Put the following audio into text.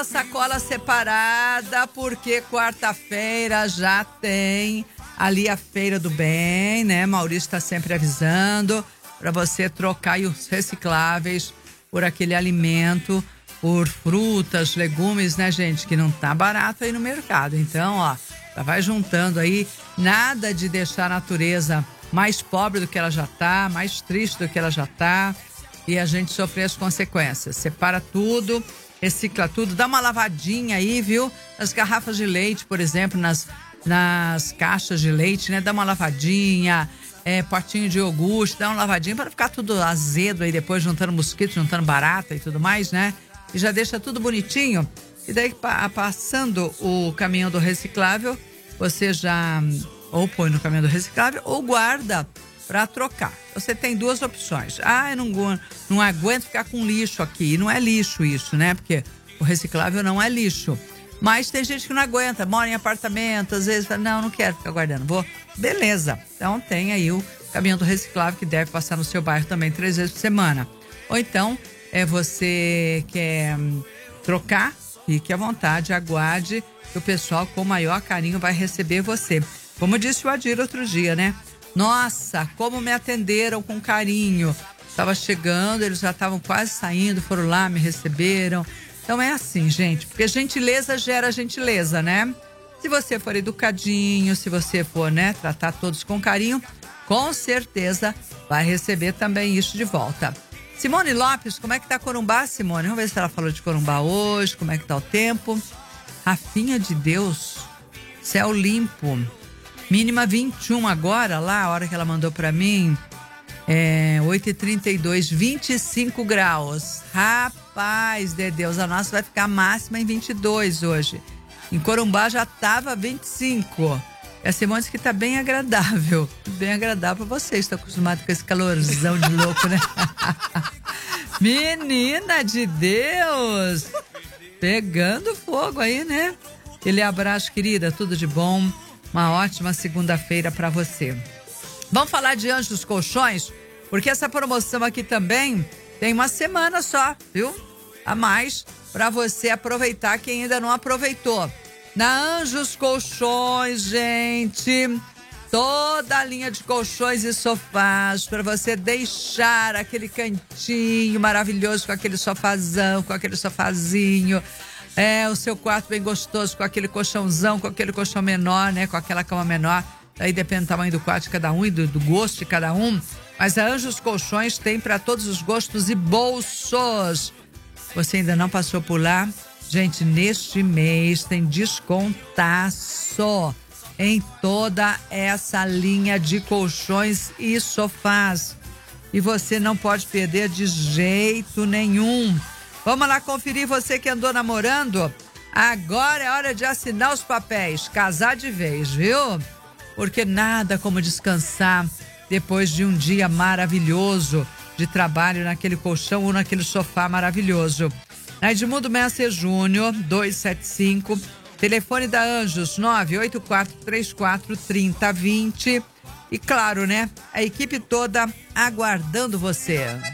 sua sacola separada, porque quarta-feira já tem ali a Feira do Bem, né? Maurício está sempre avisando para você trocar os recicláveis por aquele alimento, por frutas, legumes, né, gente? Que não tá barato aí no mercado. Então, ó, já vai juntando aí, nada de deixar a natureza mais pobre do que ela já tá, mais triste do que ela já tá, e a gente sofrer as consequências. Separa tudo, recicla tudo, dá uma lavadinha aí, viu? Nas garrafas de leite, por exemplo, nas caixas de leite, né? Dá uma lavadinha, potinho de iogurte, dá uma lavadinha para ficar tudo azedo aí depois, juntando mosquito, juntando barata e tudo mais, né? E já deixa tudo bonitinho. E daí, passando o caminhão do reciclável, você já ou põe no caminhão do reciclável ou guarda para trocar. Você tem duas opções. Eu não aguento ficar com lixo aqui. E não é lixo isso, né? Porque o reciclável não é lixo. Mas tem gente que não aguenta, mora em apartamento, às vezes fala, não quero ficar guardando, vou. Beleza. Então tem aí o caminhão do reciclável que deve passar no seu bairro também 3 vezes por semana. Ou então, você quer trocar, fique à vontade, aguarde que o pessoal com o maior carinho vai receber você. Como disse o Adir outro dia, né? Nossa, como me atenderam com carinho. Estava chegando, eles já estavam quase saindo, foram lá, me receberam. Então é assim, gente, porque gentileza gera gentileza, né? Se você for educadinho, se você for, né, tratar todos com carinho, com certeza vai receber também isso de volta. Simone Lopes, como é que tá Corumbá, Simone? Vamos ver se ela falou de Corumbá hoje, como é que tá o tempo. Rafinha de Deus, céu limpo. Mínima 21 agora, lá, a hora que ela mandou pra mim, 8h32, 25 graus. Rapaz de Deus, a nossa vai ficar máxima em 22 hoje. Em Corumbá já tava 25. E a Simone disse que tá bem agradável pra vocês, estão acostumados com esse calorzão de louco, né? Menina de Deus, pegando fogo aí, né? Aquele abraço, querida, tudo de bom. Uma ótima segunda-feira para você. Vamos falar de Anjos Colchões, porque essa promoção aqui também tem uma semana só, viu? A mais para você aproveitar quem ainda não aproveitou. Na Anjos Colchões, gente, toda a linha de colchões e sofás para você deixar aquele cantinho maravilhoso com aquele sofazão, com aquele sofazinho. O seu quarto bem gostoso, com aquele colchãozão, com aquele colchão menor, né? Com aquela cama menor. Aí depende do tamanho do quarto de cada um e do gosto de cada um. Mas a Anjos Colchões tem para todos os gostos e bolsos. Você ainda não passou por lá? Gente, neste mês tem descontaço em toda essa linha de colchões e sofás. E você não pode perder de jeito nenhum. Vamos lá conferir, você que andou namorando? Agora é hora de assinar os papéis, casar de vez, viu? Porque nada como descansar depois de um dia maravilhoso de trabalho naquele colchão ou naquele sofá maravilhoso. Na Edmundo Messer Júnior, 275, telefone da Anjos, 984343020. E claro, né? A equipe toda aguardando você.